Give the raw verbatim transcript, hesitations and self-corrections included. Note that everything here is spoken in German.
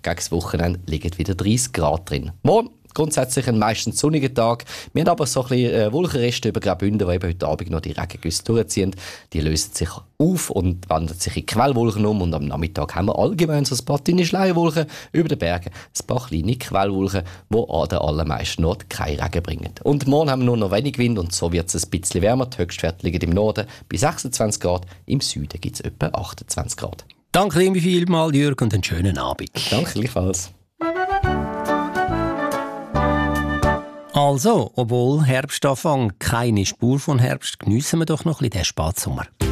gegen das Wochenende liegen wieder dreißig Grad drin. Morgen grundsätzlich ein meistens sonniger Tag. Wir haben aber so ein bisschen äh, Wolkenreste über Graubünden, die eben heute Abend noch die Regengüsse durchziehen. Die lösen sich auf und wandern sich in Quellwolken um. Und am Nachmittag haben wir allgemein so ein paar dünne Schleierwolken über den Bergen. Ein paar kleine Quellwolken, die an den allermeisten Orten keinen Regen bringen. Und morgen haben wir nur noch wenig Wind und so wird es ein bisschen wärmer. Die Höchstwerte liegen im Norden bei sechsundzwanzig Grad, im Süden gibt es etwa achtundzwanzig Grad. Danke dir vielmals, Jürg, und einen schönen Abend. Danke gleichfalls. Also, obwohl Herbst anfängt, keine Spur von Herbst, geniessen wir doch noch ein bisschen den Spatsommer.